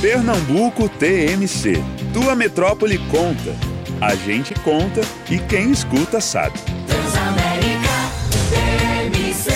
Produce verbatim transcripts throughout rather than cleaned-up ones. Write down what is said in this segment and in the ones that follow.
Pernambuco T M C. Tua metrópole conta. A gente conta e quem escuta sabe. Transamérica T M C.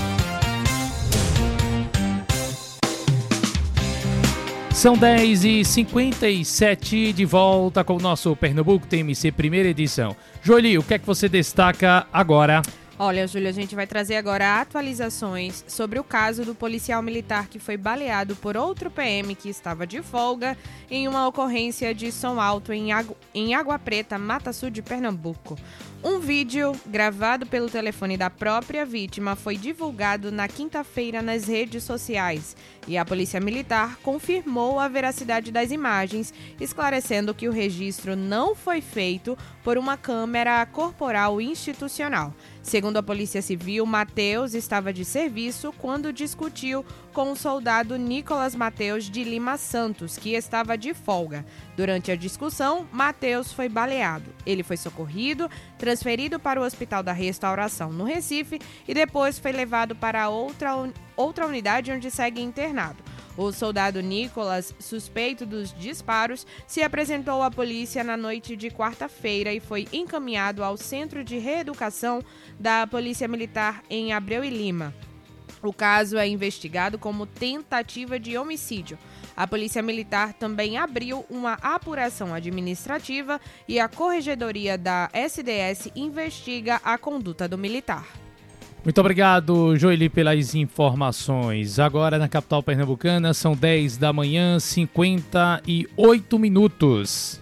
São dez e cinquenta e sete, de volta com o nosso Pernambuco T M C primeira edição. Joeli, o que é que você destaca agora? Olha, Júlia, a gente vai trazer agora atualizações sobre o caso do policial militar que foi baleado por outro P M que estava de folga em uma ocorrência de som alto em Água, em Água Preta, Mata Sul de Pernambuco. Um vídeo gravado pelo telefone da própria vítima foi divulgado na quinta-feira nas redes sociais e a Polícia Militar confirmou a veracidade das imagens, esclarecendo que o registro não foi feito por uma câmera corporal institucional. Segundo a Polícia Civil, Matheus estava de serviço quando discutiu com o soldado Nicolas Matheus de Lima Santos, que estava de folga. Durante a discussão, Matheus foi baleado. Ele foi socorrido, transferido para o Hospital da Restauração, no Recife, e depois foi levado para outra, un... outra unidade onde segue internado. O soldado Nicolas, suspeito dos disparos, se apresentou à polícia na noite de quarta-feira e foi encaminhado ao Centro de Reeducação da Polícia Militar em Abreu e Lima. O caso é investigado como tentativa de homicídio. A Polícia Militar também abriu uma apuração administrativa e a Corregedoria da S D S investiga a conduta do militar. Muito obrigado, Joeli, pelas informações. Agora na capital pernambucana são dez da manhã, cinquenta e oito minutos.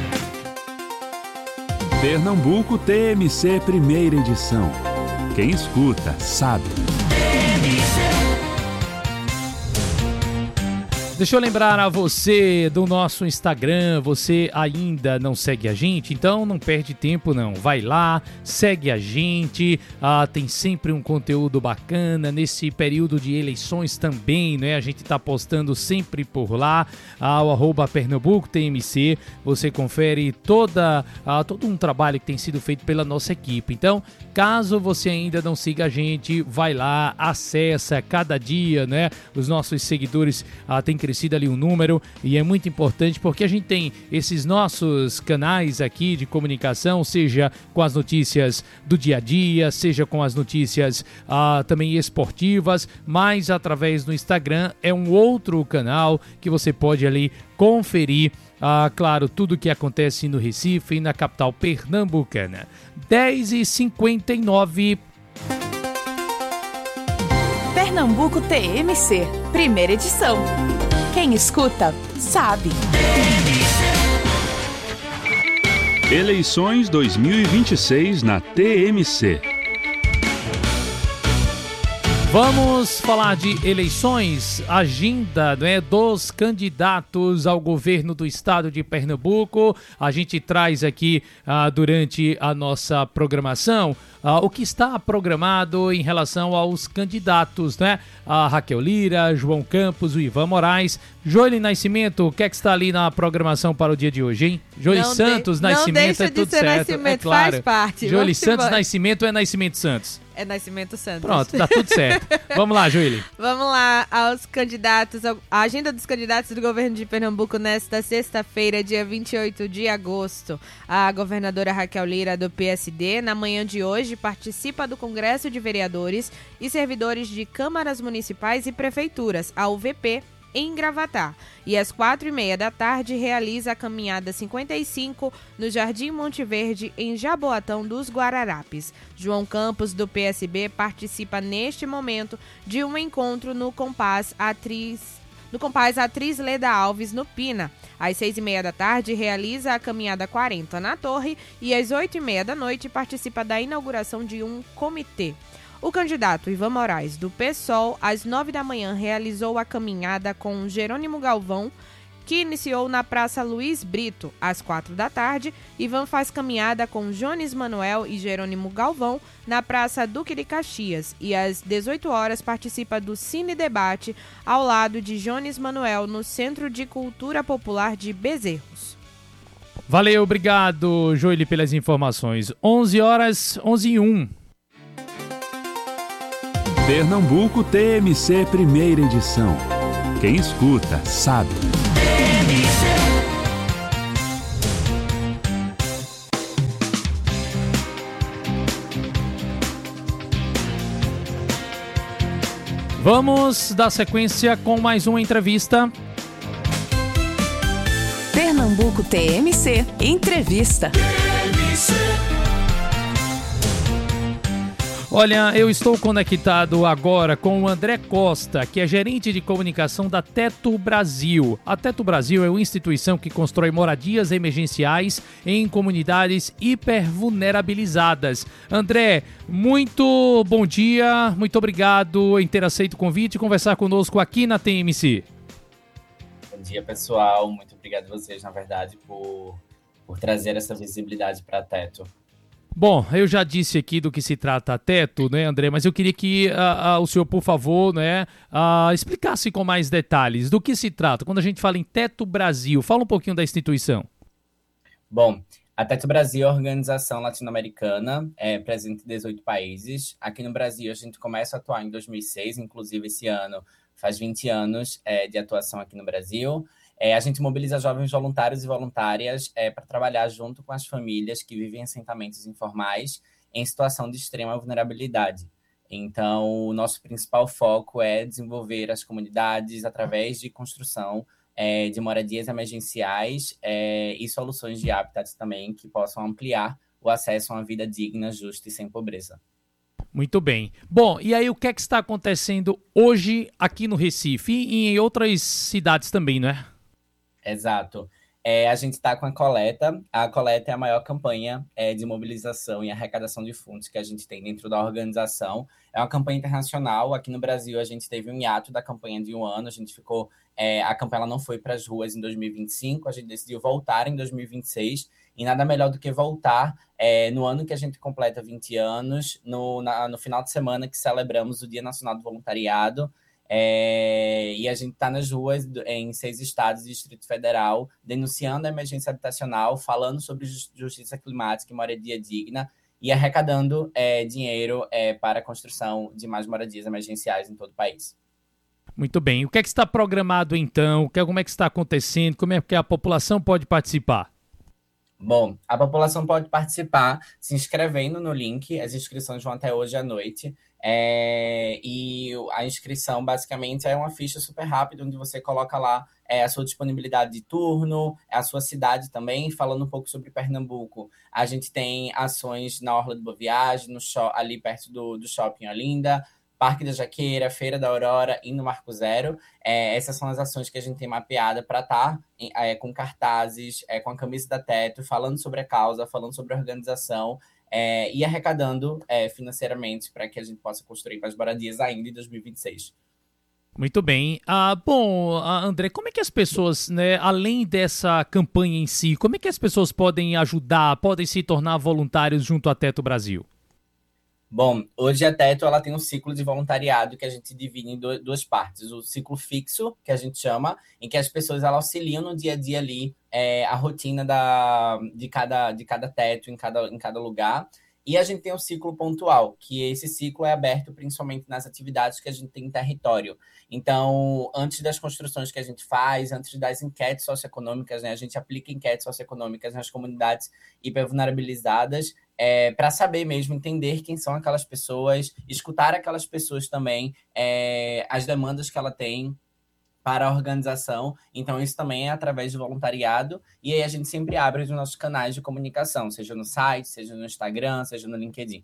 Pernambuco T M C primeira edição. Quem escuta sabe. Deixa eu lembrar a você do nosso Instagram. Você ainda não segue a gente? Então não perde tempo não, vai lá, segue a gente. Ah, tem sempre um conteúdo bacana nesse período de eleições também, né? A gente tá postando sempre por lá, ah, o arroba Pernambuco T M C. Você confere toda, ah, todo um trabalho que tem sido feito pela nossa equipe. Então, caso você ainda não siga a gente, vai lá, acessa cada dia, né? Os nossos seguidores ah, têm crescido ali um número e é muito importante porque a gente tem esses nossos canais aqui de comunicação, seja com as notícias do dia a dia, seja com as notícias ah, também esportivas, mas através do Instagram é um outro canal que você pode ali conferir, ah, claro, tudo o que acontece no Recife e na capital pernambucana. dez e cinquenta e nove. Pernambuco T M C, primeira edição. Quem escuta, sabe. Eleições dois mil e vinte e seis na T M C. Vamos falar de eleições, agenda, né, dos candidatos ao governo do estado de Pernambuco. A gente traz aqui ah, durante a nossa programação ah, o que está programado em relação aos candidatos, né? A Raquel Lira, João Campos, o Ivan Moraes, Joeli Nascimento. O que é que está ali na programação para o dia de hoje, hein? Joeli Não Santos, de, Nascimento, não deixa é de tudo ser certo. Nascimento, é claro. faz parte. Joeli Vamos Santos, embora. Nascimento é Nascimento Santos. É Nascimento Santos. Pronto, tá tudo certo. Vamos lá, Joeli. Vamos lá aos candidatos, a agenda dos candidatos do governo de Pernambuco nesta sexta-feira, dia vinte e oito de agosto. A governadora Raquel Lira, do P S D, na manhã de hoje, participa do Congresso de Vereadores e servidores de câmaras municipais e prefeituras, a U V P, em Gravatá. E às quatro e meia da tarde realiza a caminhada cinquenta e cinco no Jardim Monte Verde, em Jaboatão dos Guararapes. João Campos, do P S B, participa neste momento de um encontro no Compás Atriz, no Compás Atriz Leda Alves, no Pina. Às seis e meia da tarde realiza a caminhada quarenta na Torre e às oito e meia da noite participa da inauguração de um comitê. O candidato Ivan Moraes, do PSOL, às nove da manhã, realizou a caminhada com Jerônimo Galvão, que iniciou na Praça Luiz Brito. Às quatro da tarde, Ivan faz caminhada com Jones Manuel e Jerônimo Galvão na Praça Duque de Caxias. E às dezoito horas participa do Cine Debate ao lado de Jones Manuel no Centro de Cultura Popular de Bezerros. Valeu, obrigado, Joeli, pelas informações. onze horas, onze e um. Pernambuco T M C primeira edição. Quem escuta sabe. Vamos dar sequência com mais uma entrevista. Pernambuco T M C Entrevista. Olha, eu estou conectado agora com o André Costa, que é gerente de comunicação da Teto Brasil. A Teto Brasil é uma instituição que constrói moradias emergenciais em comunidades hipervulnerabilizadas. André, muito bom dia, muito obrigado em ter aceito o convite e conversar conosco aqui na T M C. Bom dia, pessoal. Muito obrigado a vocês, na verdade, por, por trazer essa visibilidade para a Teto. Bom, eu já disse aqui do que se trata a Teto, né, André? Mas eu queria que uh, uh, o senhor, por favor, né, uh, explicasse com mais detalhes do que se trata. Quando a gente fala em Teto Brasil, fala um pouquinho da instituição. Bom, a Teto Brasil é uma organização latino-americana, é, presente em dezoito países. Aqui no Brasil, a gente começa a atuar em dois mil e seis, inclusive esse ano faz vinte anos é, de atuação aqui no Brasil. É, a gente mobiliza jovens voluntários e voluntárias é, para trabalhar junto com as famílias que vivem em assentamentos informais em situação de extrema vulnerabilidade. Então, o nosso principal foco é desenvolver as comunidades através de construção é, de moradias emergenciais é, e soluções de habitats também que possam ampliar o acesso a uma vida digna, justa e sem pobreza. Muito bem. Bom, e aí o que é que está acontecendo hoje aqui no Recife e em outras cidades também, não é? Exato. É, a gente está com a coleta. A coleta é a maior campanha é, de mobilização e arrecadação de fundos que a gente tem dentro da organização. É uma campanha internacional. Aqui no Brasil, a gente teve um hiato da campanha de um ano. A gente ficou... É, a campanha não foi para as ruas em dois mil e vinte e cinco. A gente decidiu voltar em dois mil e vinte e seis. E nada melhor do que voltar é, no ano que a gente completa vinte anos, no, na, no final de semana que celebramos o Dia Nacional do Voluntariado. É, e a gente está nas ruas em seis estados e Distrito Federal, denunciando a emergência habitacional, falando sobre justiça climática e moradia digna e arrecadando é, dinheiro é, para a construção de mais moradias emergenciais em todo o país. Muito bem. O que é que está programado então? Como é que está acontecendo? Como é que a população pode participar? Bom, a população pode participar se inscrevendo no link. As inscrições vão até hoje à noite. É, e a inscrição basicamente é uma ficha super rápida onde você coloca lá é, a sua disponibilidade de turno, a sua cidade também. Falando um pouco sobre Pernambuco, a gente tem ações na Orla do Boa Viagem, no show, ali perto do, do Shopping Olinda, Parque da Jaqueira, Feira da Aurora e no Marco Zero. É, essas são as ações que a gente tem mapeada para estar é, com cartazes, é, com a camisa da Teto, falando sobre a causa, falando sobre a organização é, e arrecadando é, financeiramente para que a gente possa construir mais moradias ainda em dois mil e vinte e seis. Muito bem. Ah, bom, André, como é que as pessoas, né, além dessa campanha em si, como é que as pessoas podem ajudar, podem se tornar voluntários junto à Teto Brasil? Bom, hoje a Teto ela tem um ciclo de voluntariado que a gente divide em do, duas partes. O ciclo fixo, que a gente chama, em que as pessoas elas auxiliam no dia a dia ali é, a rotina da, de, cada, de cada teto em cada, em cada lugar. E a gente tem o ciclo pontual, que esse ciclo é aberto principalmente nas atividades que a gente tem em território. Então, antes das construções que a gente faz, antes das enquetes socioeconômicas, né, a gente aplica enquetes socioeconômicas nas comunidades hipervulnerabilizadas, é, para saber mesmo, entender quem são aquelas pessoas, escutar aquelas pessoas também, é, as demandas que ela tem para a organização. Então, isso também é através de voluntariado. E aí a gente sempre abre os nossos canais de comunicação, seja no site, seja no Instagram, seja no LinkedIn.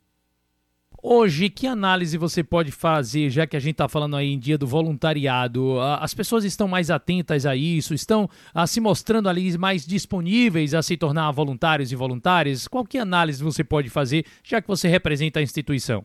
Hoje, que análise você pode fazer, já que a gente está falando aí em dia do voluntariado? As pessoas estão mais atentas a isso? Estão a, se mostrando ali mais disponíveis a se tornar voluntários e voluntárias? Qual que análise você pode fazer, já que você representa a instituição?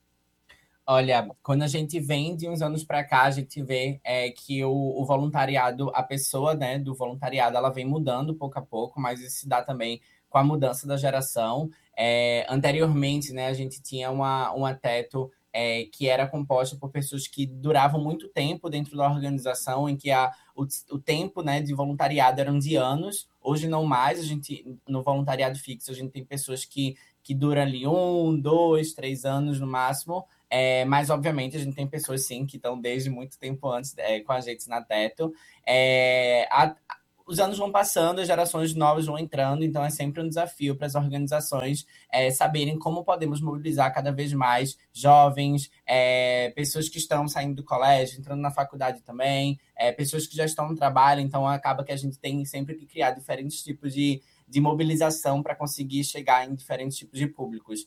Olha, quando a gente vem de uns anos para cá, a gente vê é, que o, o voluntariado, a pessoa, né, do voluntariado, ela vem mudando pouco a pouco, mas isso se dá também com a mudança da geração. É, anteriormente, né, a gente tinha uma, uma Teto é, que era composta por pessoas que duravam muito tempo dentro da organização, em que a, o, o tempo, né, de voluntariado eram de anos. Hoje não mais, a gente, no voluntariado fixo, a gente tem pessoas que, que duram ali um, dois, três anos no máximo. É, mas, obviamente, a gente tem pessoas, sim, que estão desde muito tempo antes é, com a gente na Teto. É, a, os anos vão passando, as gerações novas vão entrando, então é sempre um desafio para as organizações é, saberem como podemos mobilizar cada vez mais jovens, é, pessoas que estão saindo do colégio, entrando na faculdade também, é, pessoas que já estão no trabalho, então acaba que a gente tem sempre que criar diferentes tipos de, de mobilização para conseguir chegar em diferentes tipos de públicos.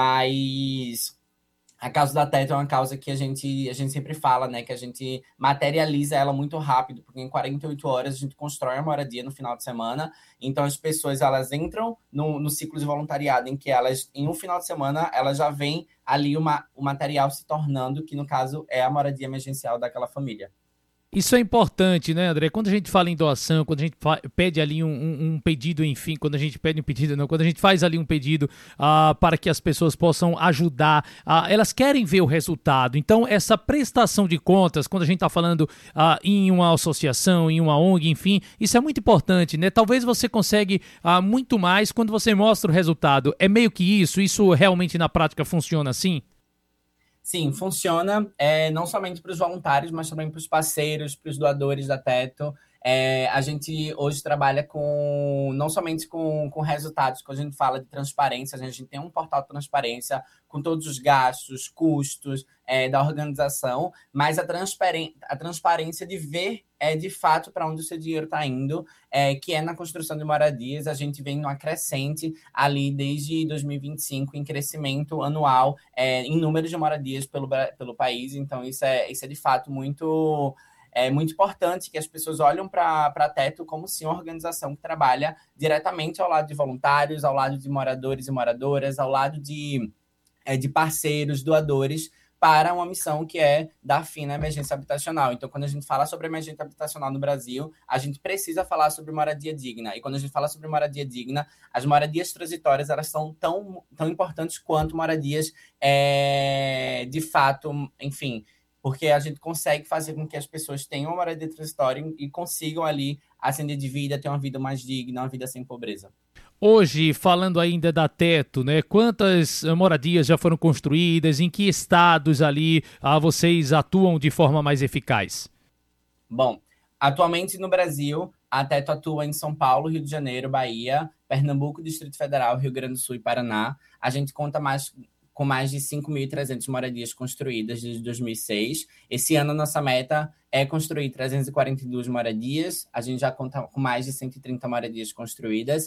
Mas a causa da Teto é uma causa que a gente, a gente sempre fala, né? Que a gente materializa ela muito rápido, porque em quarenta e oito horas a gente constrói a moradia no final de semana. Então as pessoas, elas entram no, no ciclo de voluntariado em que elas, em um final de semana, elas já veem ali uma, o material se tornando, que no caso é a moradia emergencial daquela família. Isso é importante, né, André? Quando a gente fala em doação, quando a gente pede ali um, um, um pedido, enfim, quando a gente pede um pedido, não, quando a gente faz ali um pedido uh, para que as pessoas possam ajudar, uh, elas querem ver o resultado. Então, essa prestação de contas, quando a gente está falando uh, em uma associação, em uma O N G, enfim, isso é muito importante, né? Talvez você consegue uh, muito mais quando você mostra o resultado. É meio que isso? Isso realmente na prática funciona assim? Sim, funciona é, não somente para os voluntários, mas também para os parceiros, para os doadores da Teto. É, a gente hoje trabalha com não somente com, com resultados, quando a gente fala de transparência, a gente tem um portal de transparência com todos os gastos, custos é, da organização, mas a, transparen- a transparência de ver é, de fato para onde o seu dinheiro está indo, é, que é na construção de moradias. A gente vem numa crescente ali desde dois mil e vinte e cinco, em crescimento anual é, em número de moradias pelo, pelo país, então isso é, isso é de fato muito... É muito importante que as pessoas olhem para a Teto como sim uma organização que trabalha diretamente ao lado de voluntários, ao lado de moradores e moradoras, ao lado de, é, de parceiros, doadores, para uma missão que é dar fim na emergência habitacional. Então, quando a gente fala sobre emergência habitacional no Brasil, a gente precisa falar sobre moradia digna. E quando a gente fala sobre moradia digna, as moradias transitórias, elas são tão, tão importantes quanto moradias, é, de fato, enfim... porque a gente consegue fazer com que as pessoas tenham uma moradia transitória e consigam ali ascender de vida, ter uma vida mais digna, uma vida sem pobreza. Hoje, falando ainda da Teto, né? Quantas moradias já foram construídas? Em que estados ali ah, vocês atuam de forma mais eficaz? Bom, atualmente no Brasil, a Teto atua em São Paulo, Rio de Janeiro, Bahia, Pernambuco, Distrito Federal, Rio Grande do Sul e Paraná. A gente conta mais... com mais de cinco mil e trezentas moradias construídas desde dois mil e seis. Esse ano, a nossa meta é construir trezentas e quarenta e duas moradias. A gente já conta com mais de cento e trinta moradias construídas.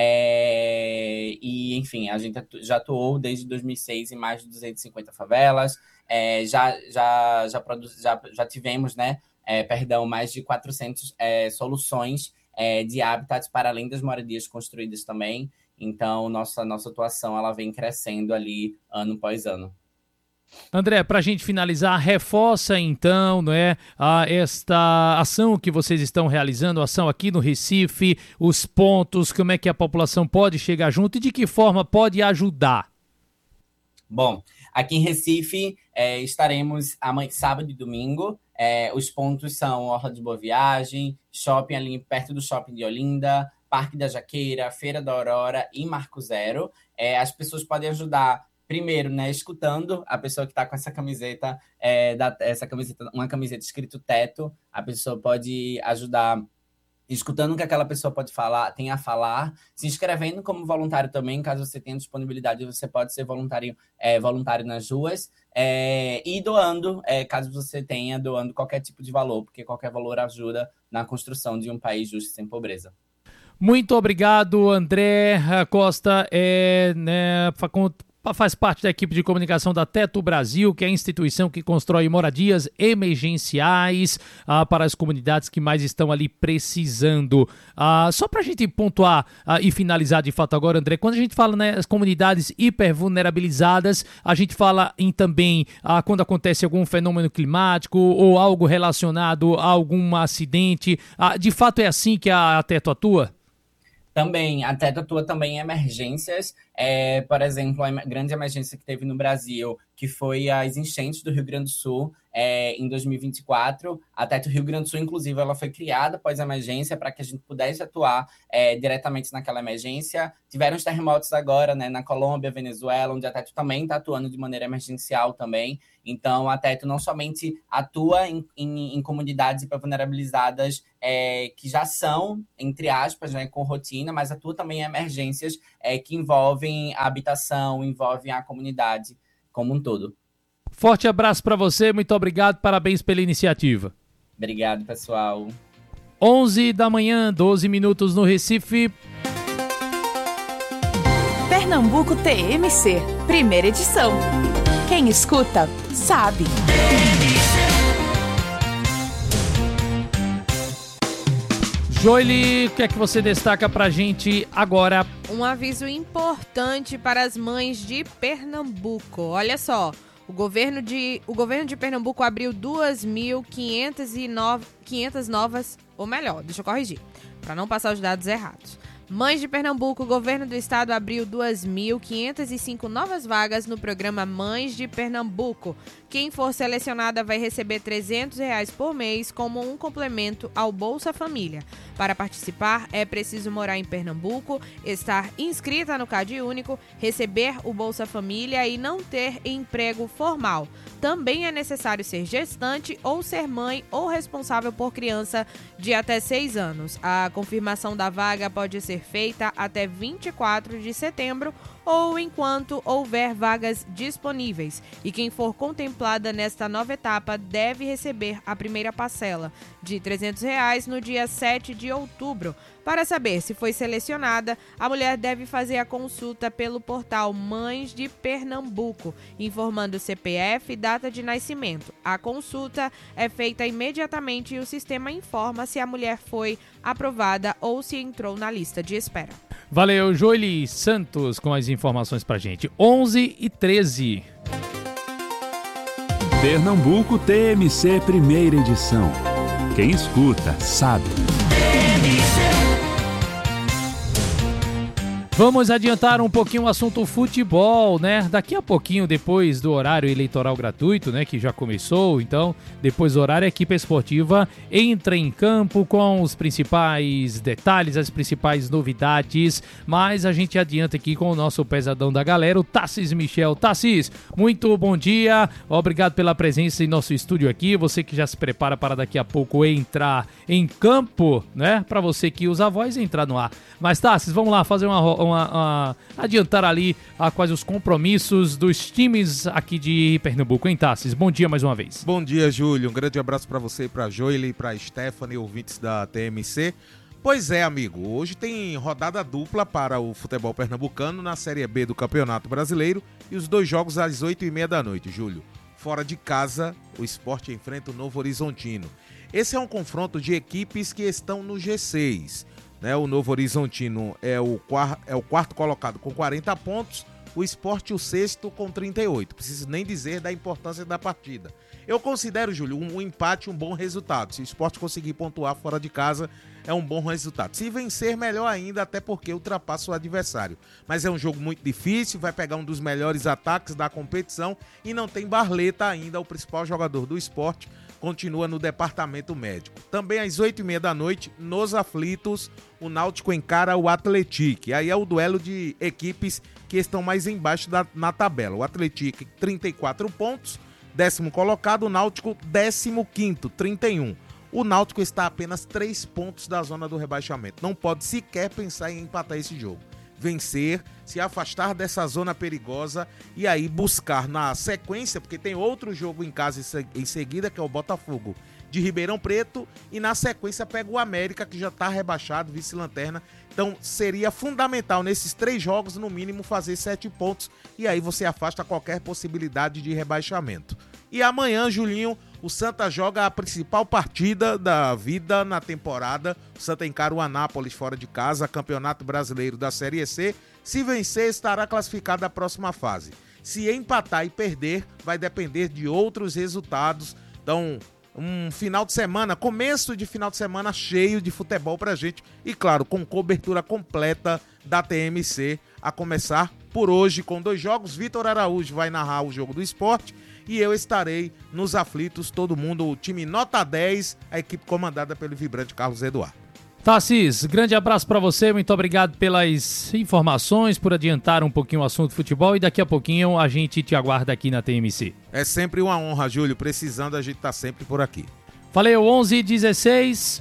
É... E, enfim, a gente já atuou desde dois mil e seis em mais de duzentas e cinquenta favelas. É, já, já, já, produz... já, já tivemos, né, é, perdão, mais de quatrocentas é, soluções é, de habitats para além das moradias construídas também. Então, nossa, nossa atuação ela vem crescendo ali ano após ano. André, para a gente finalizar, reforça então, não é, a, esta ação que vocês estão realizando, a ação aqui no Recife, os pontos, como é que a população pode chegar junto e de que forma pode ajudar? Bom, aqui em Recife é, estaremos amanhã, sábado e domingo. É, os pontos são Orla de Boa Viagem, shopping ali perto do shopping de Olinda, Parque da Jaqueira, Feira da Aurora e Marco Zero. É, as pessoas podem ajudar, primeiro, né, escutando a pessoa que está com essa camiseta, é, da, essa camiseta, uma camiseta escrito Teto. A pessoa pode ajudar escutando o que aquela pessoa pode falar, tem a falar, se inscrevendo como voluntário também, caso você tenha disponibilidade, você pode ser voluntário, é, voluntário nas ruas, é, e doando, é, caso você tenha, doando qualquer tipo de valor, porque qualquer valor ajuda na construção de um país justo e sem pobreza. Muito obrigado, André Costa, é, né, faz parte da equipe de comunicação da Teto Brasil, que é a instituição que constrói moradias emergenciais ah, para as comunidades que mais estão ali precisando. Ah, só para a gente pontuar ah, e finalizar de fato agora, André, quando a gente fala nas, né, comunidades hipervulnerabilizadas, a gente fala em também ah, quando acontece algum fenômeno climático ou algo relacionado a algum acidente. Ah, de fato é assim que a, a Teto atua? Também, a Teto atua também em emergências, É, por exemplo, a grande emergência que teve no Brasil, que foi as enchentes do Rio Grande do Sul, é, em dois mil e vinte e quatro. A Teto Rio Grande do Sul, inclusive, ela foi criada após a emergência para que a gente pudesse atuar é, diretamente naquela emergência. Tiveram os terremotos agora, né, na Colômbia, Venezuela, onde a Teto também está atuando de maneira emergencial também. Então, a Teto não somente atua em, em, em comunidades vulnerabilizadas é, que já são, entre aspas, né, com rotina, mas atua também em emergências é, que envolvem a habitação, envolvem a comunidade como um todo. Forte abraço para você, muito obrigado, parabéns pela iniciativa. Obrigado, pessoal. onze da manhã, doze minutos no Recife. Pernambuco T M C, primeira edição. Quem escuta, sabe. Joely, o que é que você destaca pra gente agora? Um aviso importante para as mães de Pernambuco. Olha só, o governo de, o governo de Pernambuco abriu duas mil quinhentas novas, ou melhor, deixa eu corrigir, para não passar os dados errados. Mães de Pernambuco, o governo do estado abriu duas mil quinhentas e cinco novas vagas no programa Mães de Pernambuco. Quem for selecionada vai receber trezentos reais por mês como um complemento ao Bolsa Família. Para participar, é preciso morar em Pernambuco, estar inscrita no CadÚnico, receber o Bolsa Família e não ter emprego formal. Também é necessário ser gestante ou ser mãe ou responsável por criança de até seis anos. A confirmação da vaga pode ser feita até vinte e quatro de setembro ou enquanto houver vagas disponíveis. E quem for contemplada nesta nova etapa deve receber a primeira parcela de trezentos reais no dia sete de outubro. Para saber se foi selecionada, a mulher deve fazer a consulta pelo portal Mães de Pernambuco, informando C P F e data de nascimento. A consulta é feita imediatamente e o sistema informa se a mulher foi aprovada ou se entrou na lista de espera. Valeu, Joely Santos, com as informações pra gente. onze e treze. Pernambuco T M C, primeira edição. Quem escuta, sabe. Vamos adiantar um pouquinho o assunto futebol, né? Daqui a pouquinho, depois do horário eleitoral gratuito, né? Que já começou, então, depois do horário, a equipe esportiva entra em campo com os principais detalhes, as principais novidades, mas a gente adianta aqui com o nosso pesadão da galera, o Tassis Michel. Tassis, muito bom dia, obrigado pela presença em nosso estúdio aqui, você que já se prepara para daqui a pouco entrar em campo, né? Para você que usa a voz, entrar no ar. Mas, Tassis, vamos lá fazer uma Uma, uma, adiantar ali a, quais os compromissos dos times aqui de Pernambuco, hein, Tassis? Bom dia mais uma vez. Bom dia, Júlio. Um grande abraço para você, para Joely, para Stephanie, ouvintes da T M C. Pois é, amigo, hoje tem rodada dupla para o futebol pernambucano na Série B do Campeonato Brasileiro e os dois jogos às oito e meia da noite, Júlio. Fora de casa, o Sport enfrenta o Novo Horizontino. Esse é um confronto de equipes que estão no G seis. Né, o Novo Horizontino é o, quar- é o quarto colocado com quarenta pontos, o Sport o sexto com trinta e oito. Preciso nem dizer da importância da partida. Eu considero, Júlio, um, um empate um bom resultado. Se o Sport conseguir pontuar fora de casa, é um bom resultado. Se vencer, melhor ainda, até porque ultrapassa o adversário. Mas é um jogo muito difícil, vai pegar um dos melhores ataques da competição e não tem Barleta ainda, o principal jogador do Sport, continua no departamento médico. Também às oito e meia da noite, nos aflitos, o Náutico encara o Atlético. Aí é o duelo de equipes que estão mais embaixo da, na tabela. O Atlético, trinta e quatro pontos, décimo colocado, o Náutico, décimo quinto, trinta e um. O Náutico está a apenas três pontos da zona do rebaixamento. Não pode sequer pensar em empatar esse jogo. Vencer, se afastar dessa zona perigosa e aí buscar na sequência, porque tem outro jogo em casa em seguida, que é o Botafogo de Ribeirão Preto, e na sequência pega o América, que já está rebaixado, vice-lanterna. Então seria fundamental nesses três jogos, no mínimo, fazer sete pontos e aí você afasta qualquer possibilidade de rebaixamento. E amanhã, Julinho, o Santa joga a principal partida da vida na temporada. O Santa encara o Anápolis fora de casa, Campeonato Brasileiro da Série C. Se vencer, estará classificado à próxima fase. Se empatar e perder, vai depender de outros resultados. Então, um final de semana, começo de final de semana cheio de futebol pra gente. E claro, com cobertura completa da T M C, a começar por hoje com dois jogos. Vitor Araújo vai narrar o jogo do Sport e eu estarei nos aflitos, todo mundo, o time nota dez, a equipe comandada pelo vibrante Carlos Eduardo. Tarcís, grande abraço para você, muito obrigado pelas informações, por adiantar um pouquinho o assunto futebol e daqui a pouquinho a gente te aguarda aqui na T M C. É sempre uma honra, Júlio, precisando a gente tá sempre por aqui. Valeu, onze e dezesseis.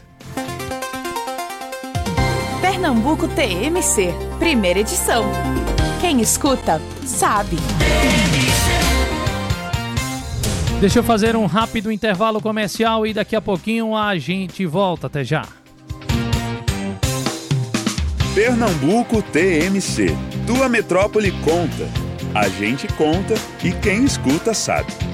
Pernambuco T M C, primeira edição. Quem escuta, sabe. Deixa eu fazer um rápido intervalo comercial e daqui a pouquinho a gente volta. Até já. Pernambuco T M C. Tua metrópole conta. A gente conta e quem escuta sabe.